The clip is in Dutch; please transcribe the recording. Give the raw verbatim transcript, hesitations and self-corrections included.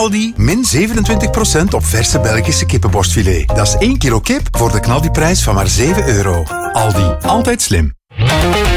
Aldi, min zevenentwintig procent op verse Belgische kippenborstfilet. Dat is één kilo kip voor de knaldiprijs van maar zeven euro. Aldi, altijd slim.